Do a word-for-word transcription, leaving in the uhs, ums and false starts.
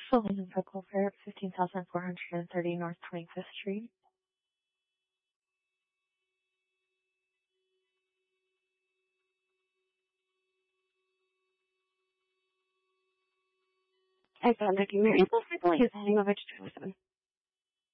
Sullivan and Focal Fair, fifteen thousand four hundred thirty North twenty-fifth Street. I found Mickey Mary. Please leave a vegetable.